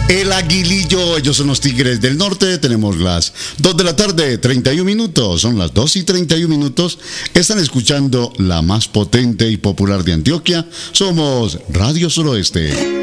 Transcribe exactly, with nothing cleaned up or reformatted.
El Aguilillo, ellos son los Tigres del Norte. Tenemos las dos de la tarde, treinta y un minutos. Son las dos y treinta y un minutos. Están escuchando la más potente y popular de Antioquia. Somos Radio Suroeste.